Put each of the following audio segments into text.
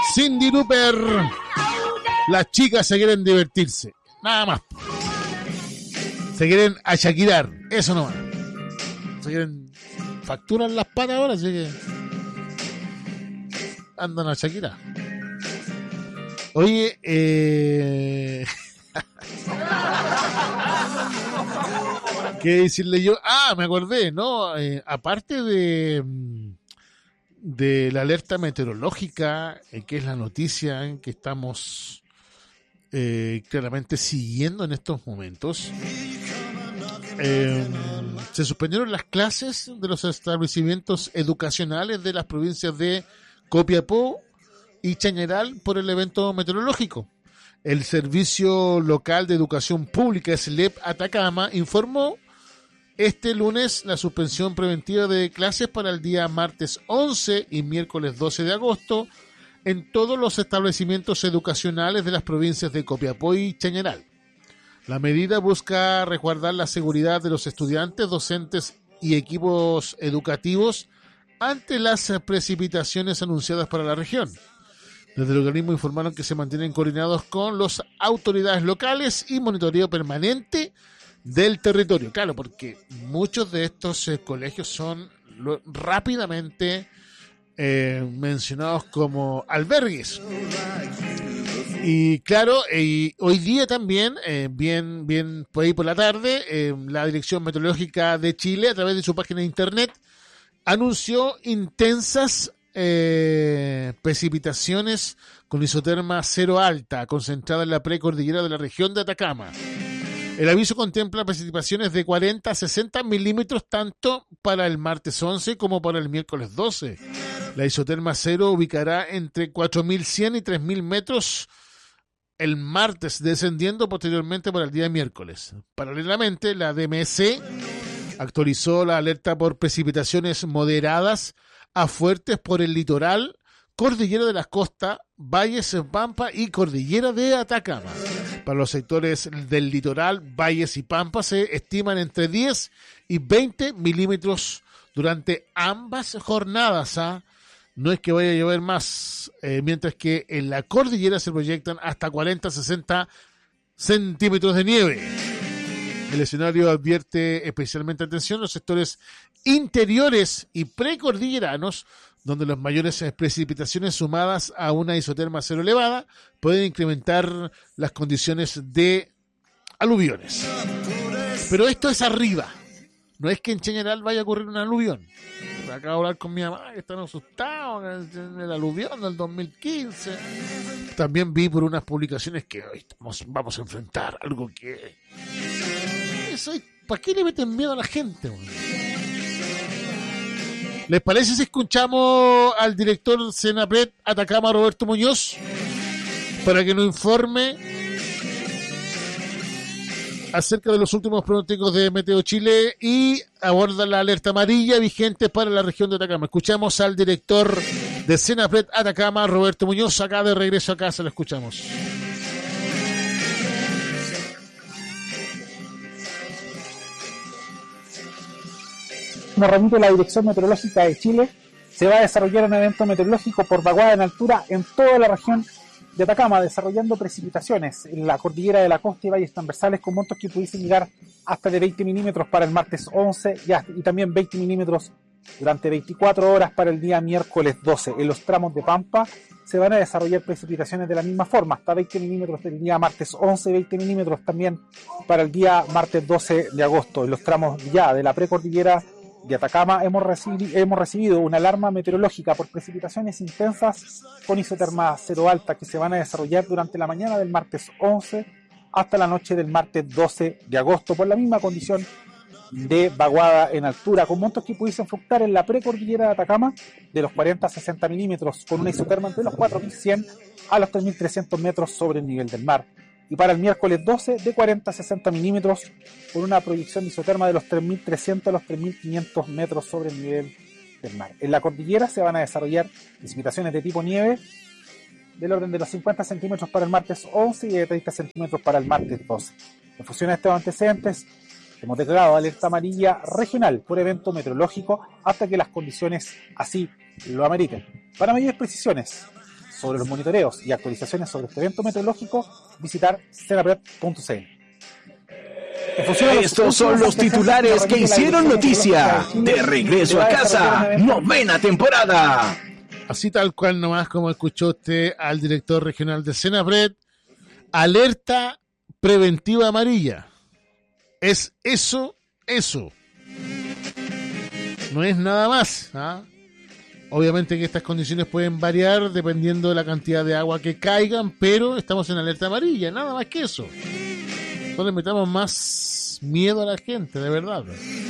Cindy Luper. Las chicas se quieren divertirse. Nada más. Se quieren achaquirar. Eso nomás. Se quieren facturar las patas ahora, así que andan a achaquirar. Oye, ¿qué decirle yo? Me acordé, ¿no? Aparte de la alerta meteorológica, que es la noticia en que estamos claramente siguiendo en estos momentos, se suspendieron las clases de los establecimientos educacionales de las provincias de Copiapó y Chañaral por el evento meteorológico. El Servicio Local de Educación Pública, SLEP Atacama, informó este lunes la suspensión preventiva de clases para el día martes 11 y miércoles 12 de agosto en todos los establecimientos educacionales de las provincias de Copiapó y Chañaral. La medida busca resguardar la seguridad de los estudiantes, docentes y equipos educativos ante las precipitaciones anunciadas para la región. Desde el organismo informaron que se mantienen coordinados con las autoridades locales y monitoreo permanente del territorio. Claro, porque muchos de estos colegios son rápidamente mencionados como albergues. Y claro, hoy día también, bien por ahí por la tarde, la Dirección Meteorológica de Chile, a través de su página de internet, anunció intensas precipitaciones con isoterma cero alta, concentrada en la precordillera de la región de Atacama. El aviso contempla precipitaciones de 40 a 60 milímetros tanto para el martes 11 como para el miércoles 12. La isoterma cero ubicará entre 4.100 y 3.000 metros el martes, descendiendo posteriormente para el día miércoles. Paralelamente, la DMC actualizó la alerta por precipitaciones moderadas a fuertes por el litoral, cordillera de las costas, valles en Pampa y cordillera de Atacama. Para los sectores del litoral, valles y Pampa se estiman entre 10 y 20 milímetros durante ambas jornadas. No es que vaya a llover más, mientras que en la cordillera se proyectan hasta 40 a 60 centímetros de nieve. El escenario advierte especialmente atención los sectores interiores y precordilleranos, donde las mayores precipitaciones sumadas a una isoterma cero elevada pueden incrementar las condiciones de aluviones. Pero esto es arriba. No es que en Chañaral vaya a ocurrir un aluvión. Acabo de hablar con mi mamá, que están asustados en el aluvión del 2015. También vi por unas publicaciones que hoy vamos a enfrentar algo que... ¿Para qué le meten miedo a la gente? ¿Les parece si escuchamos al director Senapred Atacama, Roberto Muñoz, para que nos informe acerca de los últimos pronósticos de Meteo Chile y aborda la alerta amarilla vigente para la región de Atacama? Escuchamos al director de Senapred Atacama, Roberto Muñoz, acá de regreso a casa, lo escuchamos. Como remite la Dirección Meteorológica de Chile, se va a desarrollar un evento meteorológico por vaguada en altura en toda la región de Atacama, desarrollando precipitaciones en la cordillera de la costa y valles transversales con montos que pudiesen llegar hasta de 20 milímetros para el martes 11 y también 20 milímetros durante 24 horas para el día miércoles 12. En los tramos de Pampa se van a desarrollar precipitaciones de la misma forma, hasta 20 milímetros del día martes 11 y 20 milímetros también para el día martes 12 de agosto. En los tramos ya de la precordillera de Atacama hemos recibido una alarma meteorológica por precipitaciones intensas con isoterma cero alta que se van a desarrollar durante la mañana del martes 11 hasta la noche del martes 12 de agosto por la misma condición de vaguada en altura, con montos que pudiesen fluctuar en la precordillera de Atacama de los 40 a 60 milímetros, con una isoterma entre los 4.100 a los 3.300 metros sobre el nivel del mar. Y para el miércoles 12 de 40 a 60 milímetros, con una proyección de isoterma de los 3.300 a los 3.500 metros sobre el nivel del mar. En la cordillera se van a desarrollar precipitaciones de tipo nieve del orden de los 50 centímetros para el martes 11 y de 30 centímetros para el martes 12. En función a estos antecedentes, hemos declarado alerta amarilla regional por evento meteorológico hasta que las condiciones así lo ameriten. Para mayores precisiones sobre los monitoreos y actualizaciones sobre este evento meteorológico, visitar cenapred.cl. Estos son los titulares que hicieron noticia. De regreso a casa, 9ª temporada. Así tal cual nomás como escuchó usted al director regional de Cenapred, alerta preventiva amarilla. Es eso. No es nada más, ¿ah? Obviamente que estas condiciones pueden variar dependiendo de la cantidad de agua que caigan, pero estamos en alerta amarilla, nada más que eso. No le metamos más miedo a la gente, de verdad.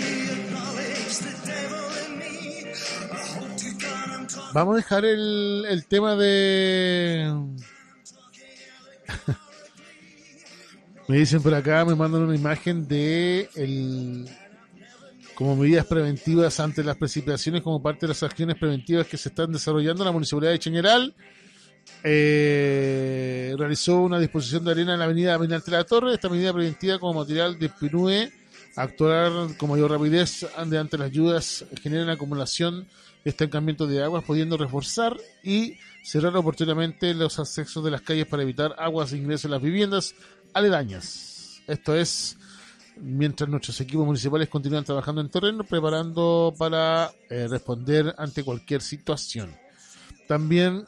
Vamos a dejar el tema de... Me dicen por acá, me mandan una imagen de como medidas preventivas ante las precipitaciones como parte de las acciones preventivas que se están desarrollando. La Municipalidad de Chañaral realizó una disposición de arena en la avenida Aminante La Torre. Esta medida preventiva como material disminuye actuar con mayor rapidez ante las lluvias, generan acumulación de estancamiento de aguas, pudiendo reforzar y cerrar oportunamente los accesos de las calles para evitar aguas de ingreso en las viviendas aledañas. Esto es mientras nuestros equipos municipales continúan trabajando en terreno, preparando para responder ante cualquier situación. También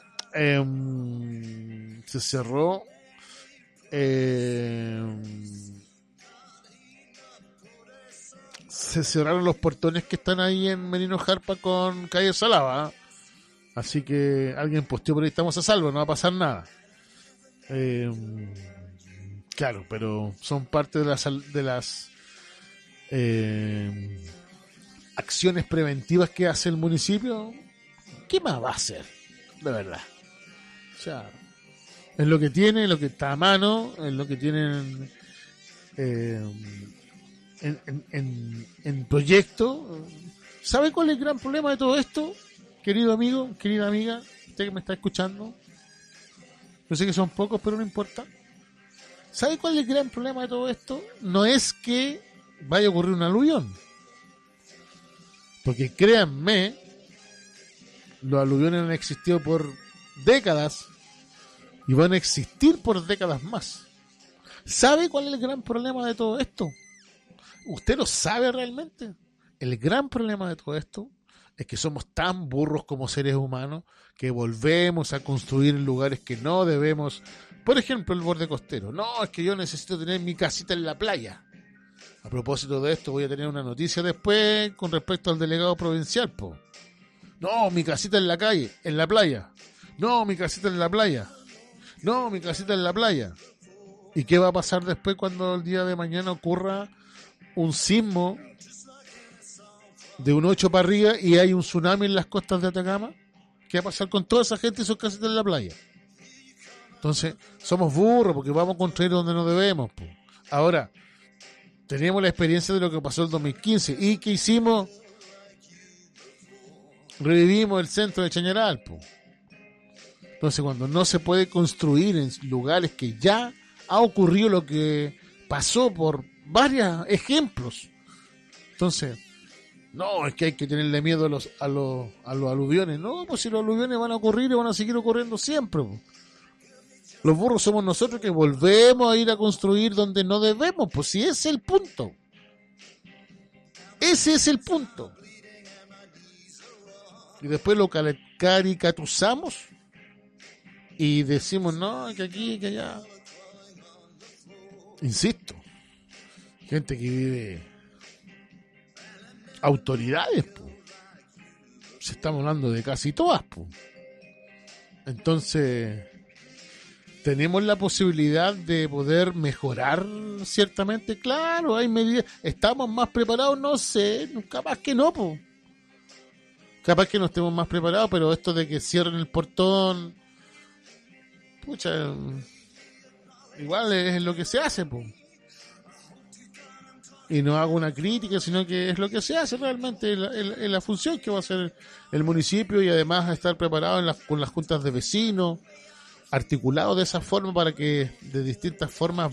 se cerró se cerraron los portones que están ahí en Merino Jarpa con calle Salava, ¿eh? Así que alguien posteó por ahí, estamos a salvo, no va a pasar nada. Claro, pero son parte de las acciones preventivas que hace el municipio. ¿Qué más va a hacer? De verdad. O sea, es lo que tiene, lo que está a mano, es lo que tienen en proyecto. ¿Sabe cuál es el gran problema de todo esto? Querido amigo, querida amiga, usted que me está escuchando. Yo sé que son pocos, pero no importa. ¿Sabe cuál es el gran problema de todo esto? No es que vaya a ocurrir un aluvión. Porque créanme, los aluviones han existido por décadas y van a existir por décadas más. ¿Sabe cuál es el gran problema de todo esto? ¿Usted lo sabe realmente? El gran problema de todo esto es que somos tan burros como seres humanos que volvemos a construir en lugares que no debemos. Por ejemplo, el borde costero. No, es que yo necesito tener mi casita en la playa. A propósito de esto, voy a tener una noticia después con respecto al delegado provincial, po. No, mi casita en la calle, en la playa. No, mi casita en la playa. No, mi casita en la playa. ¿Y qué va a pasar después cuando el día de mañana ocurra un sismo de un 8 para arriba y hay un tsunami en las costas de Atacama? ¿Qué va a pasar con toda esa gente y sus casitas en la playa? Entonces, somos burros porque vamos a construir donde no debemos, po. Ahora, teníamos la experiencia de lo que pasó el 2015. ¿Y qué hicimos? Revivimos el centro de Chañaral, po. Entonces, cuando no se puede construir en lugares que ya ha ocurrido lo que pasó por varios ejemplos. Entonces, no, es que hay que tenerle miedo a los aluviones. No, pues si los aluviones van a ocurrir y van a seguir ocurriendo siempre, po. Los burros somos nosotros que volvemos a ir a construir donde no debemos. Pues si ese es el punto. Ese es el punto. Y después lo caricaturizamos y decimos, no, que aquí, que allá. Insisto, gente que vive autoridades, po. Se estamos hablando de casi todas, po. Entonces, tenemos la posibilidad de poder mejorar ciertamente. Claro, hay medidas. ¿Estamos más preparados? No sé, capaz que no, po. Capaz que no estemos más preparados, pero esto de que cierren el portón, pucha, igual es lo que se hace, po. Y no hago una crítica, sino que es lo que se hace realmente, en la función que va a hacer el municipio, y además estar preparado con las juntas de vecinos, articulado de esa forma para que de distintas formas